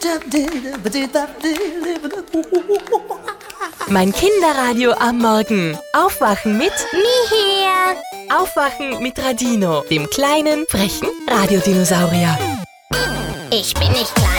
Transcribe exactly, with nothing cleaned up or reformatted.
Mein Kinderradio am Morgen. Aufwachen mit Mihir. Aufwachen mit Radino, dem kleinen, frechen Radiodinosaurier. Ich bin nicht klein.